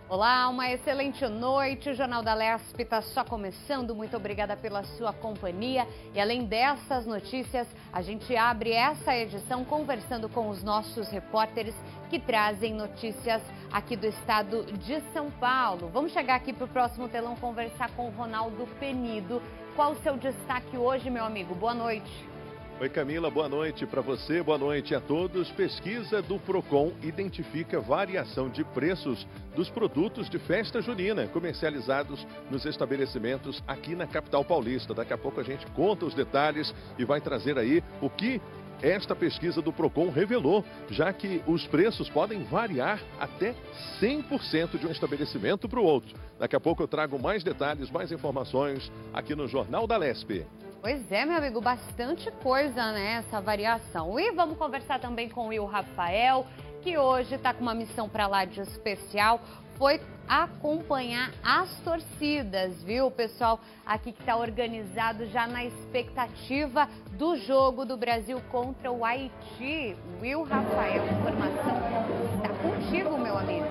Olá, uma excelente noite. O Jornal da Lespe está só começando. Muito obrigada pela sua companhia. E além dessas notícias, a gente abre essa edição conversando com os nossos repórteres que trazem notícias aqui do estado de São Paulo. Vamos chegar aqui para o próximo telão conversar com o Ronaldo Penido. Qual o seu destaque hoje, meu amigo? Boa noite. Oi, Camila, boa noite para você, boa noite a todos. Pesquisa do Procon identifica variação de preços dos produtos de festa junina comercializados nos estabelecimentos aqui na capital paulista. Daqui a pouco a gente conta os detalhes e vai trazer aí o que esta pesquisa do Procon revelou, já que os preços podem variar até 100% de um estabelecimento para o outro. Daqui a pouco eu trago mais detalhes, mais informações aqui no Jornal da Lespe. Pois é, meu amigo, bastante coisa, né, essa variação. E vamos conversar também com o Will Rafael, que hoje está com uma missão para lá de especial. Foi acompanhar as torcidas, viu? O pessoal aqui que está organizado já na expectativa do jogo do Brasil contra o Haiti. Will Rafael, informação está contigo, meu amigo.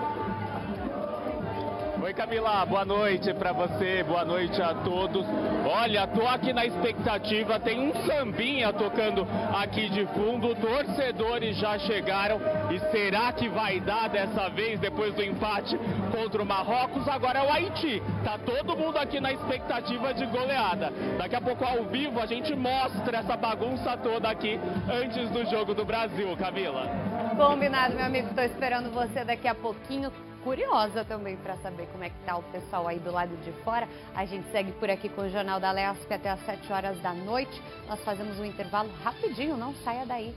Oi, Camila, boa noite para você, boa noite a todos. Olha, tô aqui na expectativa, tem um sambinha tocando aqui de fundo, torcedores já chegaram e será que vai dar dessa vez, depois do empate contra o Marrocos? Agora é o Haiti, tá todo mundo aqui na expectativa de goleada. Daqui a pouco ao vivo a gente mostra essa bagunça toda aqui antes do jogo do Brasil, Camila. Combinado, meu amigo, tô esperando você daqui a pouquinho. Curiosa também para saber como é que tá o pessoal aí do lado de fora. A gente segue por aqui com o Jornal da Lespe até às 7 horas da noite. Nós fazemos um intervalo rapidinho, não saia daí.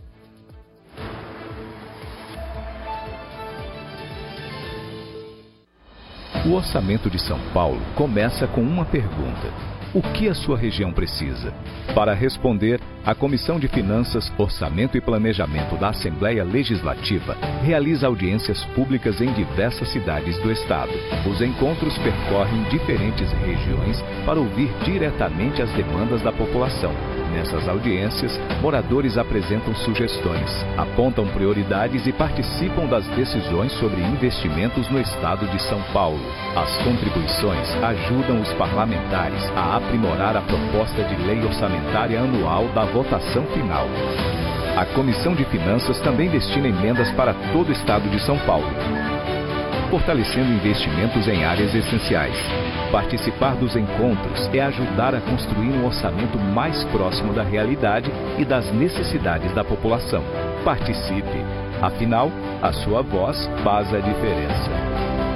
O Orçamento de São Paulo começa com uma pergunta: o que a sua região precisa? Para responder, a Comissão de Finanças, Orçamento e Planejamento da Assembleia Legislativa realiza audiências públicas em diversas cidades do estado. Os encontros percorrem diferentes regiões para ouvir diretamente as demandas da população. Nessas audiências, moradores apresentam sugestões, apontam prioridades e participam das decisões sobre investimentos no estado de São Paulo. As contribuições ajudam os parlamentares a aprimorar a proposta de lei orçamentária anual da votação final. A Comissão de Finanças também destina emendas para todo o estado de São Paulo, fortalecendo investimentos em áreas essenciais. Participar dos encontros é ajudar a construir um orçamento mais próximo da realidade e das necessidades da população. Participe, afinal, a sua voz faz a diferença.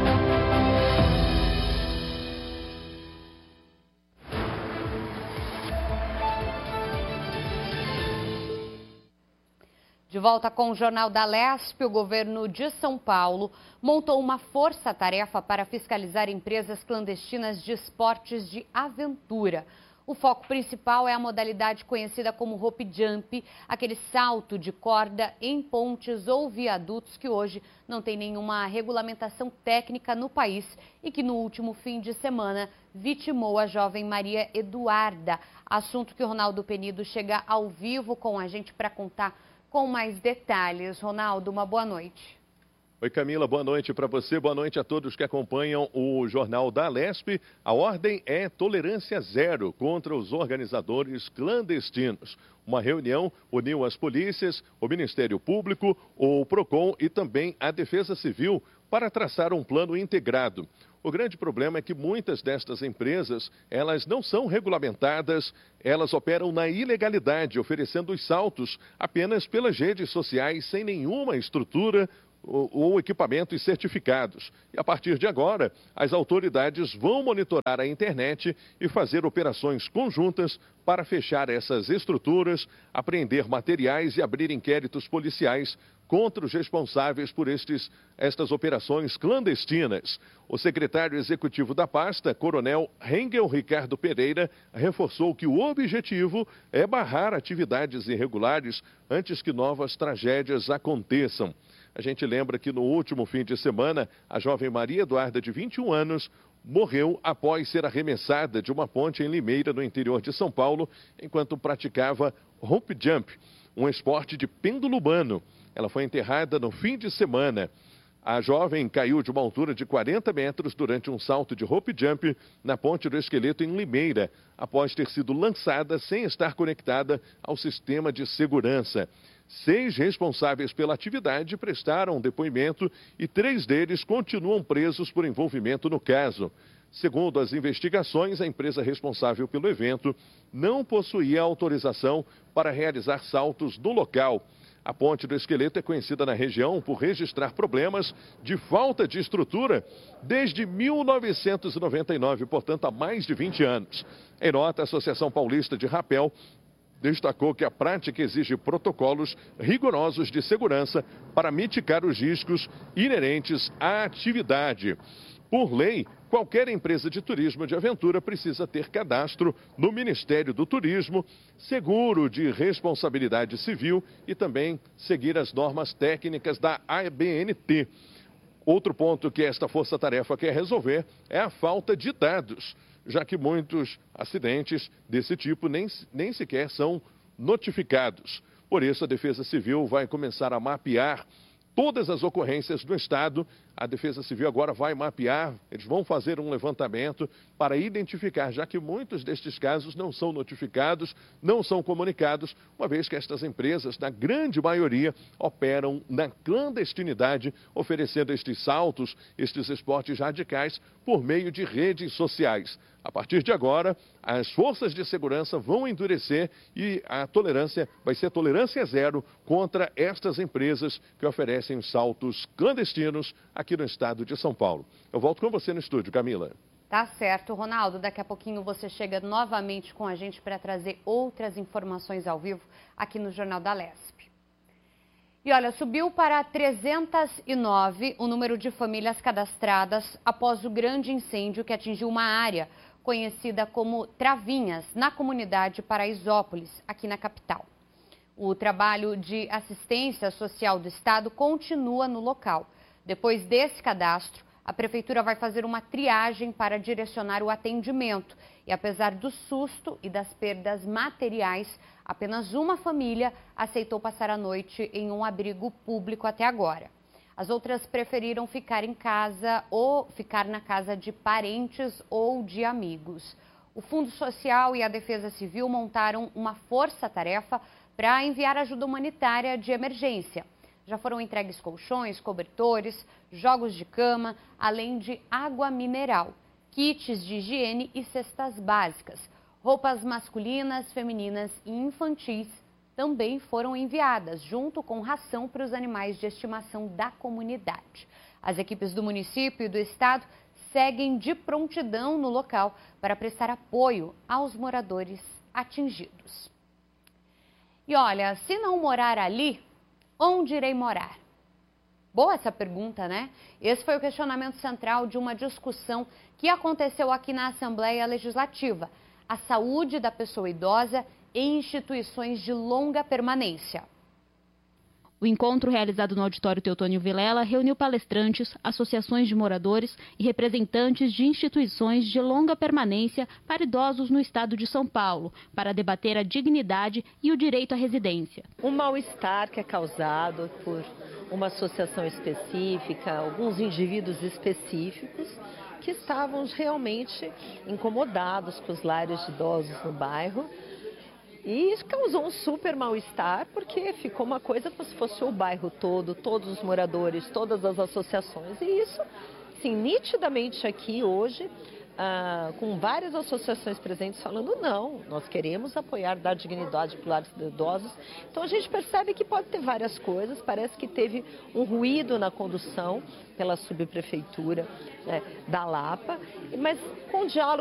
De volta com o Jornal da Lespe, o governo de São Paulo montou uma força-tarefa para fiscalizar empresas clandestinas de esportes de aventura. O foco principal é a modalidade conhecida como rope jump, aquele salto de corda em pontes ou viadutos que hoje não tem nenhuma regulamentação técnica no país e que no último fim de semana vitimou a jovem Maria Eduarda. Assunto que o Ronaldo Penido chega ao vivo com a gente para contar com mais detalhes. Ronaldo, uma boa noite. Oi, Camila, boa noite para você, boa noite a todos que acompanham o Jornal da Lespe. A ordem é tolerância zero contra os organizadores clandestinos. Uma reunião uniu as polícias, o Ministério Público, o Procon e também a Defesa Civil para traçar um plano integrado. O grande problema é que muitas destas empresas, elas não são regulamentadas, elas operam na ilegalidade, oferecendo os saltos apenas pelas redes sociais, sem nenhuma estrutura ou equipamentos certificados. E a partir de agora, as autoridades vão monitorar a internet e fazer operações conjuntas para fechar essas estruturas, apreender materiais e abrir inquéritos policiais contra os responsáveis por estas operações clandestinas. O secretário executivo da pasta, Coronel Rengel Ricardo Pereira, reforçou que o objetivo é barrar atividades irregulares antes que novas tragédias aconteçam. A gente lembra que no último fim de semana, a jovem Maria Eduarda, de 21 anos, morreu após ser arremessada de uma ponte em Limeira, no interior de São Paulo, enquanto praticava rope jump, um esporte de pêndulo humano. Ela foi enterrada no fim de semana. A jovem caiu de uma altura de 40 metros durante um salto de rope jump na Ponte do Esqueleto, em Limeira, após ter sido lançada sem estar conectada ao sistema de segurança. 6 responsáveis pela atividade prestaram depoimento e 3 deles continuam presos por envolvimento no caso. Segundo as investigações, a empresa responsável pelo evento não possuía autorização para realizar saltos no local. A Ponte do Esqueleto é conhecida na região por registrar problemas de falta de estrutura desde 1999, portanto há mais de 20 anos. Em nota, a Associação Paulista de Rapel destacou que a prática exige protocolos rigorosos de segurança para mitigar os riscos inerentes à atividade. Por lei, qualquer empresa de turismo de aventura precisa ter cadastro no Ministério do Turismo, seguro de responsabilidade civil e também seguir as normas técnicas da ABNT. Outro ponto que esta força-tarefa quer resolver é a falta de dados, já que muitos acidentes desse tipo nem sequer são notificados. Por isso, a Defesa Civil vai começar a mapear todas as ocorrências do Estado. A Defesa Civil agora vai mapear, eles vão fazer um levantamento para identificar, já que muitos destes casos não são notificados, não são comunicados, uma vez que estas empresas, na grande maioria, operam na clandestinidade, oferecendo estes saltos, estes esportes radicais, por meio de redes sociais. A partir de agora, as forças de segurança vão endurecer e a tolerância vai ser tolerância zero contra estas empresas que oferecem saltos clandestinos aqui no estado de São Paulo. Eu volto com você no estúdio, Camila. Tá certo, Ronaldo. Daqui a pouquinho você chega novamente com a gente para trazer outras informações ao vivo aqui no Jornal da Lesp. E olha, subiu para 309 o número de famílias cadastradas após o grande incêndio que atingiu uma área conhecida como Travinhas, na comunidade Paraisópolis, aqui na capital. O trabalho de assistência social do estado continua no local. Depois desse cadastro, a prefeitura vai fazer uma triagem para direcionar o atendimento. E apesar do susto e das perdas materiais, apenas uma família aceitou passar a noite em um abrigo público até agora. As outras preferiram ficar em casa ou ficar na casa de parentes ou de amigos. O Fundo Social e a Defesa Civil montaram uma força-tarefa para enviar ajuda humanitária de emergência. Já foram entregues colchões, cobertores, jogos de cama, além de água mineral, kits de higiene e cestas básicas. Roupas masculinas, femininas e infantis também foram enviadas, junto com ração para os animais de estimação da comunidade. As equipes do município e do estado seguem de prontidão no local para prestar apoio aos moradores atingidos. E olha, se não morar ali, onde irei morar? Boa essa pergunta, né? Esse foi o questionamento central de uma discussão que aconteceu aqui na Assembleia Legislativa. A saúde da pessoa idosa em instituições de longa permanência. O encontro realizado no auditório Teotônio Vilela reuniu palestrantes, associações de moradores e representantes de instituições de longa permanência para idosos no estado de São Paulo, para debater a dignidade e o direito à residência. Um mal-estar que é causado por uma associação específica, alguns indivíduos específicos que estavam realmente incomodados com os lares de idosos no bairro. E isso causou um super mal-estar, porque ficou uma coisa como se fosse o bairro todo, todos os moradores, todas as associações. E isso, sim, nitidamente aqui hoje, com várias associações presentes falando não, nós queremos apoiar, dar dignidade para os lares de idosos. Então a gente percebe que pode ter várias coisas, parece que teve um ruído na condução pela subprefeitura da Lapa, mas com diálogo